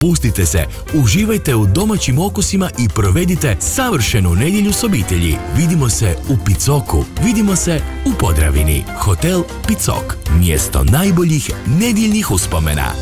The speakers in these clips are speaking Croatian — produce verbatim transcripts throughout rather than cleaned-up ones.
Pustite se, uživajte u domaćim okusima i provedite savršenu nedjelju s obitelji. Vidimo se u Picoku, vidimo se u Podravini. Hotel Picok, mjesto najboljih nedjeljnih uspomena.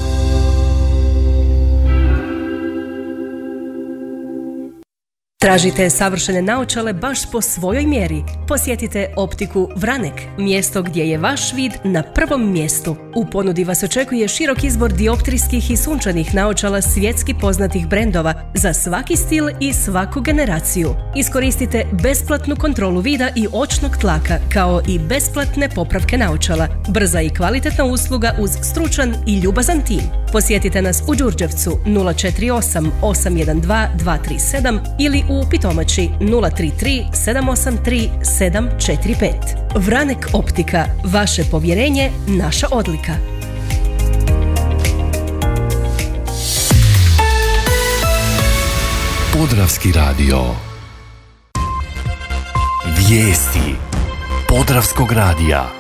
Tražite savršene naočale baš po svojoj mjeri? Posjetite Optiku Vranek, mjesto gdje je vaš vid na prvom mjestu. U ponudi vas očekuje širok izbor dioptrijskih i sunčanih naočala svjetski poznatih brendova za svaki stil i svaku generaciju. Iskoristite besplatnu kontrolu vida i očnog tlaka, kao i besplatne popravke naočala. Brza i kvalitetna usluga uz stručan i ljubazan tim. Posjetite nas u Đurđevcu nula četiri osam osam jedan dva dva tri sedam ili u Pitomači nula tri tri sedam osam tri sedam četiri pet. Vranek Optika, vaše povjerenje, naša odlika. Podravski radio. Vijesti Podravskog radija.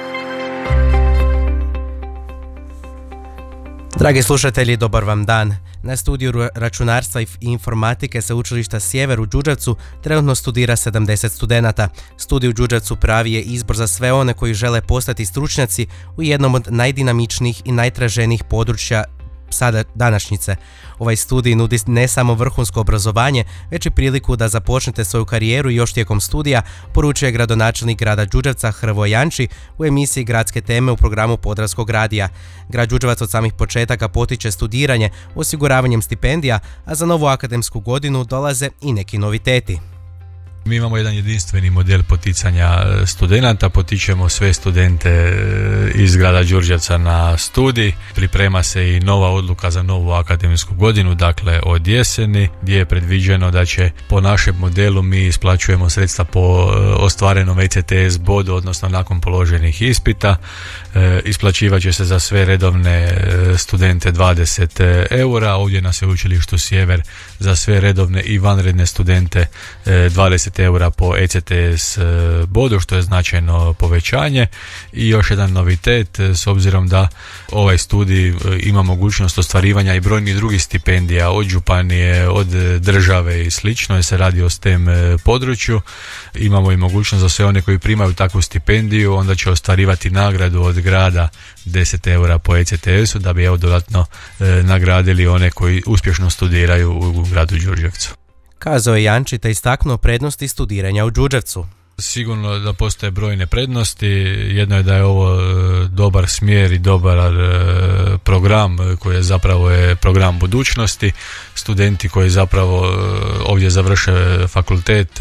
Dragi slušatelji, dobar vam dan. Na studiju računarstva i informatike Sveučilišta Sjever u Đurđevcu trenutno studira sedamdeset studenata. Studij u Đurđevcu pravi je izbor za sve one koji žele postati stručnjaci u jednom od najdinamičnijih i najtraženijih područja sada današnjice. Ovaj studij nudi ne samo vrhunsko obrazovanje, već i priliku da započnete svoju karijeru još tijekom studija, poručuje gradonačelnik grada Đurđevca Hrvoje Janči u emisiji Gradske teme u programu Podravskog radija. Grad Đurđevac od samih početaka potiče studiranje osiguravanjem stipendija, a za novu akademsku godinu dolaze i neki noviteti. Mi imamo jedan jedinstveni model poticanja studenata, potičemo sve studente iz grada Đurđevca na studij. Priprema se i nova odluka za novu akademsku godinu, dakle od jeseni, gdje je predviđeno da će po našem modelu mi isplaćujemo sredstva po ostvarenom E C T S bodu, odnosno nakon položenih ispita. Isplaćivat će se za sve redovne studente dvadeset eura, ovdje na Sveučilištu Sjever za sve redovne i vanredne studente dvadeset eura po E C T S bodu, što je značajno povećanje. I još jedan novitet, s obzirom da ovaj studij ima mogućnost ostvarivanja i brojnih drugih stipendija od županije, od države i slično, jer se radi o STEM području. Imamo i mogućnost za sve one koji primaju takvu stipendiju, onda će ostvarivati nagradu od grada deset eura po E C T S-u, da bi evo dodatno nagradili one koji uspješno studiraju u gradu Đurđevcu. Kazao je Janči te istaknuo prednosti studiranja u Đurđevcu. Sigurno da postoje brojne prednosti. Jedno je da je ovo dobar smjer i dobar program koji je zapravo je program budućnosti. Studenti koji zapravo ovdje završe fakultet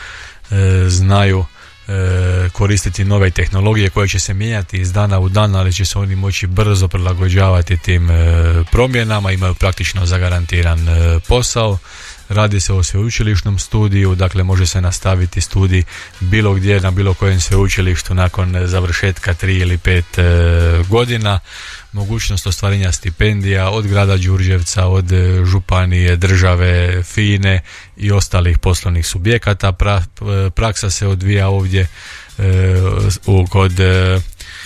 znaju koristiti nove tehnologije koje će se mijenjati iz dana u dan, ali će se oni moći brzo prilagođavati tim promjenama, imaju praktično zagarantiran posao. Radi se o sveučilišnom studiju, dakle može se nastaviti studij bilo gdje na bilo kojem sveučilištu nakon završetka tri ili pet e, godina. Mogućnost ostvarenja stipendija od grada Đurđevca, od županije, države, FINE i ostalih poslovnih subjekata. Pra, praksa se odvija ovdje e, u, kod e,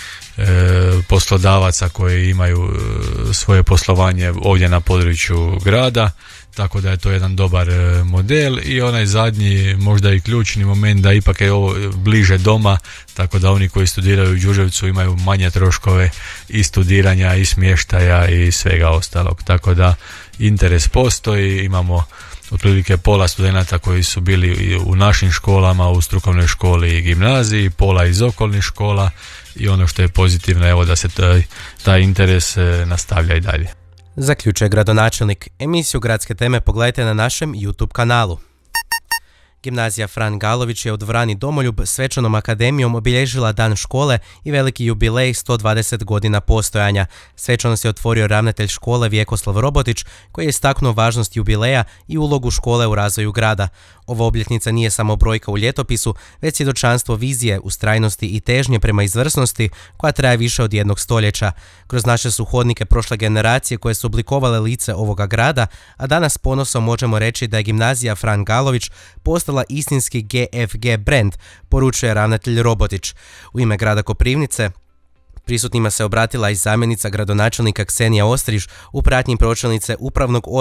poslodavaca koji imaju svoje poslovanje ovdje na području grada, tako da je to jedan dobar model. I onaj zadnji, možda i ključni moment, da ipak je ovo bliže doma, tako da oni koji studiraju u Đurđevcu imaju manje troškove i studiranja i smještaja i svega ostalog, tako da interes postoji. Imamo otprilike pola studenata koji su bili u našim školama, u strukovnoj školi i gimnaziji, pola iz okolnih škola, i ono što je pozitivno, evo da se taj, taj interes nastavlja i dalje. Zaključuje gradonačelnik. Emisiju Gradske teme pogledajte na našem YouTube kanalu. Gimnazija Fran Galović je u dvorani Domoljub svečanom akademijom obilježila dan škole i veliki jubilej sto dvadeset godina postojanja. Svečano se otvorio ravnatelj škole Vjekoslav Robotić, koji je istaknuo važnost jubileja i ulogu škole u razvoju grada. Ova obljetnica nije samo brojka u ljetopisu, već svjedočanstvo vizije, ustrajnosti i težnje prema izvrsnosti koja traje više od jednog stoljeća. Kroz naše su hodnike prošle generacije koje su oblikovale lice ovoga grada, a danas ponosom možemo reći da je gimnazija Fran Galović postala istinski G F G brand, poručuje ravnatelj Robotić. U ime grada Koprivnice Prisutnima se obratila i zamjenica gradonačelnika Ksenija Ostriž u pratnji pročelnice upravnog